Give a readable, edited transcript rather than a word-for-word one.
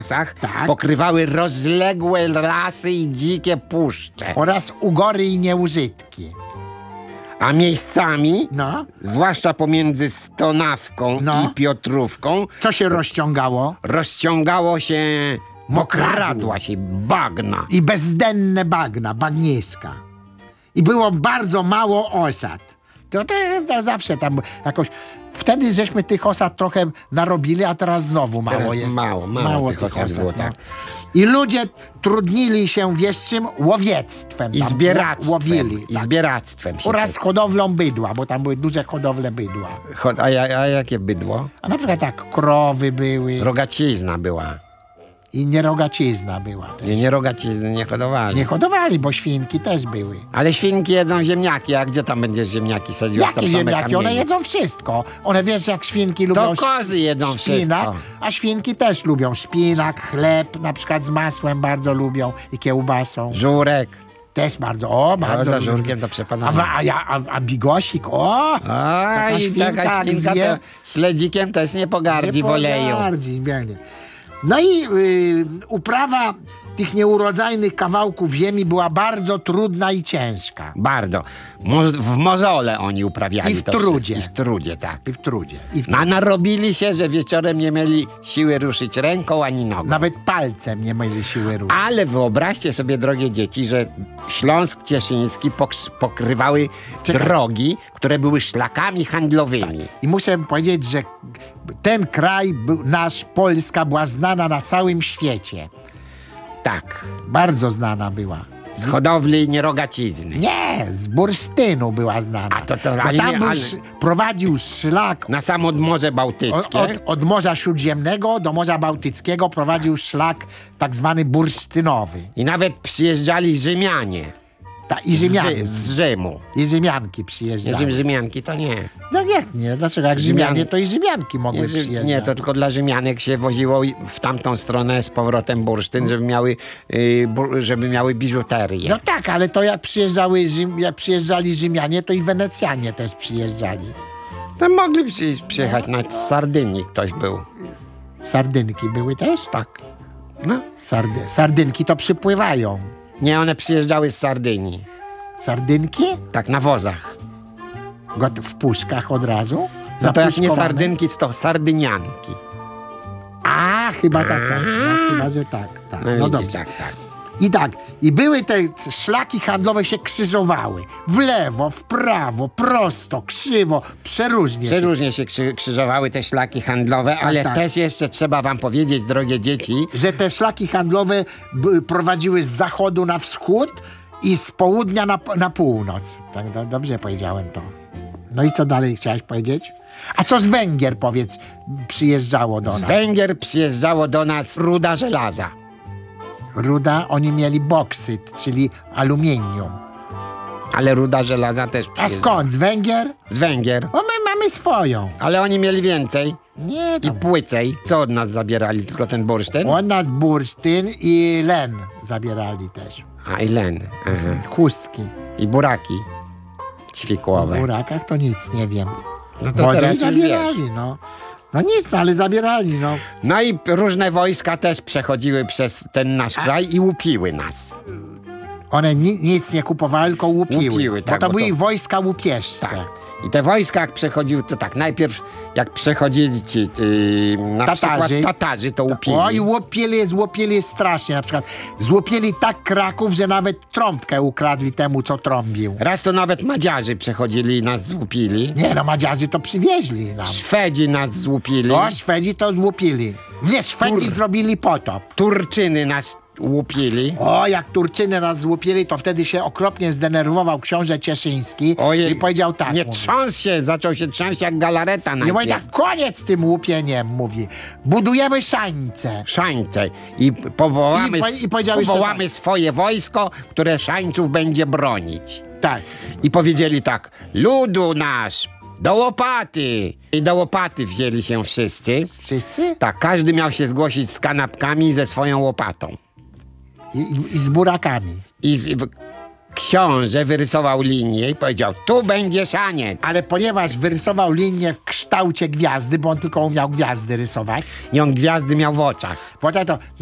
Tak. pokrywały rozległe lasy i dzikie puszcze. Oraz ugory i nieużytki. A miejscami, No. zwłaszcza pomiędzy Stonawką No. i Piotrówką, Co się rozciągało? rozciągało się Mokradło. mokradła się bagna. I bezdenne bagna, bagniska. I było bardzo mało osad. To zawsze tam jakoś... Wtedy żeśmy tych osad trochę narobili, a teraz znowu mało Teraz jest. mało tych osad było, tak. I ludzie trudnili się, wiesz czym? Łowiectwem. I tam zbieractwem. Łowili. I Tak. zbieractwem się Oraz też. hodowlą bydła, bo tam były duże hodowle bydła. A jakie bydło? A na przykład tak, krowy były Rogacizna była. i nierogacizna była też. Nie rogacizny nie hodowali. Nie hodowali, bo świnki też były. Ale świnki jedzą ziemniaki, a gdzie tam będziesz ziemniaki sadził? Jakie ziemniaki? One jedzą wszystko. One, wiesz, jak świnki lubią kozy jedzą szpinak, wszystko. a świnki też lubią szpinak, chleb, na przykład z masłem bardzo lubią i kiełbasą. Żurek. Też bardzo, bardzo za lubią. żurkiem to przepadamy. A bigosik, taka I świnka, taka jak świnka zje, to śledzikiem też nie pogardzi, woleją. pogardzi, będzie. No i uprawa tych nieurodzajnych kawałków ziemi była bardzo trudna i ciężka. Bardzo. W mozole oni uprawiali I w to trudzie. I w trudzie, tak. I w trudzie. Narobili się, że wieczorem nie mieli siły ruszyć ręką ani nogą. Nawet palcem nie mieli siły ruszyć. Ale wyobraźcie sobie, drogie dzieci, że Śląsk Cieszyński pokrywały drogi, które były szlakami handlowymi. I muszę powiedzieć, że ten kraj, nasz Polska, była znana na całym świecie. Tak. Bardzo znana była. Z hodowli nierogacizny. Nie, z bursztynu była znana. A to Bo ale tam nie, ale- prowadził szlak Na samo Morze Bałtyckie. od Morza Śródziemnego do Morza Bałtyckiego, prowadził szlak tak zwany bursztynowy. I nawet przyjeżdżali Rzymianie. I Rzymianie. Z Rzymu. I Rzymianki przyjeżdżały. Rzymianki to nie. No jak nie? Dlaczego? Jak Rzymianie, to i Rzymianki mogły przyjeżdżać. Nie, to tylko dla Rzymianek się woziło w tamtą stronę z powrotem bursztyn, żeby miały biżuterię. No tak, ale to jak przyjeżdżali Rzymianie, to i Wenecjanie też przyjeżdżali. To mogli przyjechać, nawet z Sardynii ktoś był. Sardynki były też? Tak. No. Sardynki to przypływają. Nie, one przyjeżdżały z Sardynii. Sardynki? Tak, na wozach. W puszkach od razu? No to jak nie Zapuszkowane? sardynki, to sardynianki. A, chyba tak. No, chyba, że tak. No widzisz, dobrze. tak. I były te szlaki handlowe się krzyżowały. W lewo, w prawo, prosto, krzywo, przeróżnie się. Przeróżnie się krzyżowały te szlaki handlowe, ale tak. też jeszcze trzeba wam powiedzieć, drogie dzieci, Że te szlaki handlowe prowadziły z zachodu na wschód i z południa na północ. Tak, dobrze powiedziałem to. No i co dalej chciałeś powiedzieć? A co z Węgier, powiedz, przyjeżdżało do z nas? Węgier przyjeżdżało do nas ruda żelaza. Ruda, oni mieli boksyt, czyli aluminium. Ale ruda żelaza też A przyjeżdżała. skąd? Z Węgier? Z Węgier. Bo my mamy swoją. Ale oni mieli więcej Nie, i tam. płycej. Co od nas zabierali? Tylko ten bursztyn? Od nas bursztyn i len zabierali też. A i len. Aha. Chustki. I buraki W ćwikłowe. burakach to nic nie wiem. No to Może teraz już zabierali, wiesz. no. No nic, ale zabierali, no. No i różne wojska też przechodziły przez ten nasz kraj i łupiły nas. One nic nie kupowały, tylko łupiły. Łupiły, tak, bo to bo były to- wojska łupieszce. Tak. I te wojska jak przechodziły, to tak, najpierw jak przechodzili ci na Tatarzy. przykład Tatarzy, to łupili. Oj, łupili strasznie. Na przykład złupili tak Kraków, że nawet trąbkę ukradli temu, co trąbił. Raz to nawet Madziarzy przechodzili i nas złupili. Nie, no Madziarzy to przywieźli nam. Szwedzi nas złupili. O, Szwedzi to złupili. Nie, Szwedzi zrobili potop. Turczyny nas łupili. O, jak Turczyny nas złupili, to wtedy się okropnie zdenerwował książę Cieszyński i powiedział tak. Nie mówi. trząs się, zaczął się trząść jak galareta Nie mówi najpierw. tak, koniec z tym łupieniem, mówi. Budujemy szańce. Szańce. I powiedział jeszcze powołamy swoje wojsko, które szańców będzie bronić. Tak. I powiedzieli tak, ludu nasz, do łopaty. I do łopaty wzięli się wszyscy. Wszyscy? Tak, każdy miał się zgłosić z kanapkami i ze swoją łopatą. I z burakami. książę wyrysował linię i powiedział, tu będzie szaniec. Ale ponieważ wyrysował linię w kształcie gwiazdy, bo on tylko umiał gwiazdy rysować, I on gwiazdy miał w oczach. to